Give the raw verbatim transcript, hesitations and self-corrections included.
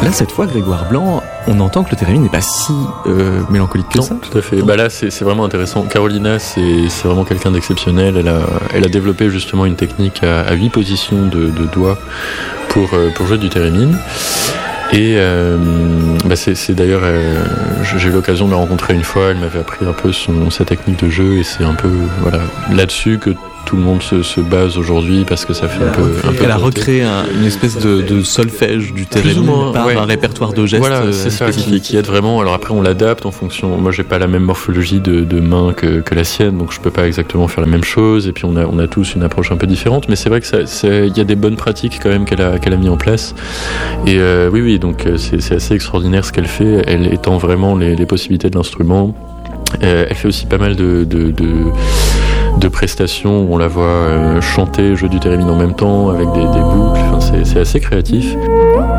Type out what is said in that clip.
Là, cette fois, Grégoire Blanc, on entend que le thérémine n'est pas si euh, mélancolique que non, ça. Tout à fait. Bah là, c'est, c'est vraiment intéressant. Carolina, c'est, c'est vraiment quelqu'un d'exceptionnel. Elle a, elle a développé justement une technique à, à huit positions de, de doigts pour, pour jouer du thérémine. Et euh, bah c'est, c'est d'ailleurs, euh, j'ai eu l'occasion de la rencontrer une fois. Elle m'avait appris un peu son, sa technique de jeu, et c'est un peu voilà là-dessus que tout le monde se, se base aujourd'hui, parce que ça fait un peu. Un peu Elle a recréé un, une espèce de, de solfège du thérémine par ouais. un répertoire de gestes. Voilà, c'est ça qui, qui aide vraiment. Alors après, on l'adapte en fonction. Moi, j'ai pas la même morphologie de, de main que, que la sienne, donc je peux pas exactement faire la même chose. Et puis on a, on a tous une approche un peu différente, mais c'est vrai que ça, c'est, il y a des bonnes pratiques quand même qu'elle a, qu'elle a mis en place. Et euh, oui, oui, donc c'est, c'est assez extraordinaire ce qu'elle fait. Elle étend vraiment les, les possibilités de l'instrument. Euh, elle fait aussi pas mal de, de, de de prestations où on la voit euh, chanter, jouer du thérémine en même temps avec des, des boucles. Enfin, c'est, c'est assez créatif.